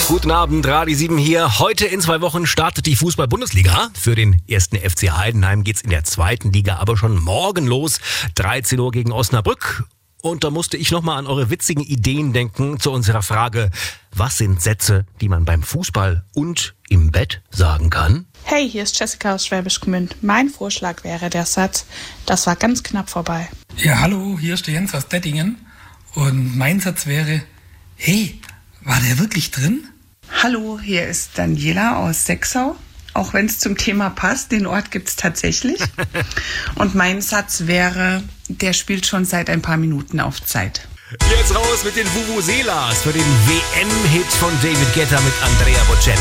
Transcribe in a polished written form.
Guten Abend, Radio 7 hier. Heute in 2 Wochen startet die Fußball-Bundesliga. Für den 1. FC Heidenheim geht's in der 2. Liga aber schon morgen los. 13 Uhr gegen Osnabrück. Und da musste ich nochmal an eure witzigen Ideen denken zu unserer Frage, was sind Sätze, die man beim Fußball und im Bett sagen kann? Hey, hier ist Jessica aus Schwäbisch Gmünd. Mein Vorschlag wäre der Satz, das war ganz knapp vorbei. Ja, hallo, hier ist der Jens aus Dettingen. Und mein Satz wäre, hey, war der wirklich drin? Hallo, hier ist Daniela aus Sexau. Auch wenn es zum Thema passt, den Ort gibt es tatsächlich. Und mein Satz wäre, der spielt schon seit ein paar Minuten auf Zeit. Jetzt raus mit den Vuvuzelas für den WM-Hit von David Guetta mit Andrea Bocelli.